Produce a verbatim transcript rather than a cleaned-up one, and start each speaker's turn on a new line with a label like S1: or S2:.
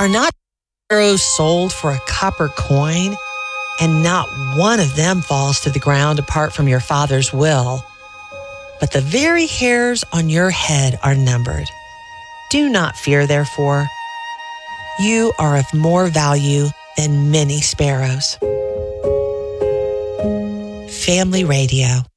S1: Are not sparrows sold for a copper coin? And not one of them falls to the ground apart from your Father's will. But the very hairs on your head are numbered. Do not fear, therefore. You are of more value than many sparrows. Family Radio.